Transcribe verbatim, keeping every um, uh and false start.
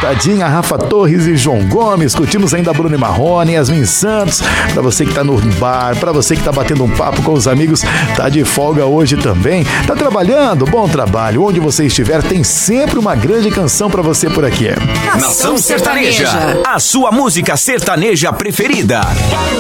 Tadinha, Rafa Torres e João Gomes. Curtimos ainda Bruno e Marrone, Yasmin Santos. Pra você que tá no bar, pra você que tá batendo um papo com os amigos, tá de folga hoje também, tá trabalhando, bom trabalho. Onde você estiver, tem sempre uma grande canção pra você por aqui. Nação Sertaneja, a sua música sertaneja preferida.